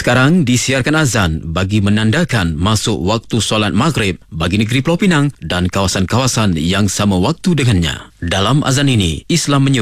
Sekarang disiarkan azan bagi menandakan masuk waktu solat maghrib bagi negeri Pulau Pinang dan kawasan-kawasan yang sama waktu dengannya. Dalam azan ini, Islam